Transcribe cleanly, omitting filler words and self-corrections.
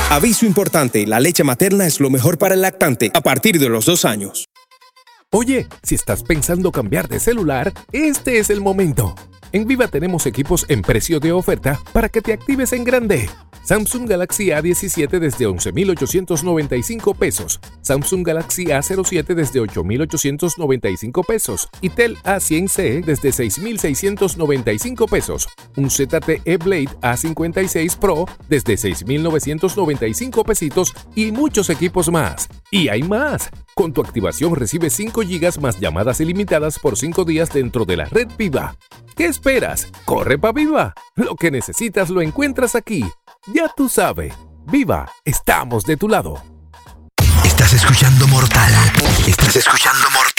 Aviso importante, la leche materna es lo mejor para el lactante a partir de los 2 años. Oye, si estás pensando cambiar de celular, este es el momento. En Viva tenemos equipos en precio de oferta para que te actives en grande. Samsung Galaxy A17 desde 11,895 pesos. Samsung Galaxy A07 desde 8,895 pesos. Y Tel A100C desde 6,695 pesos. Un ZTE Blade A56 Pro desde 6,995 pesitos y muchos equipos más. Y hay más. Con tu activación recibes 5 GB más llamadas ilimitadas por 5 días dentro de la red Viva. ¿Qué esperas? ¡Corre pa' Viva! Lo que necesitas lo encuentras aquí. Ya tú sabes. Viva, estamos de tu lado. Estás escuchando Mortal. Estás escuchando Mortal.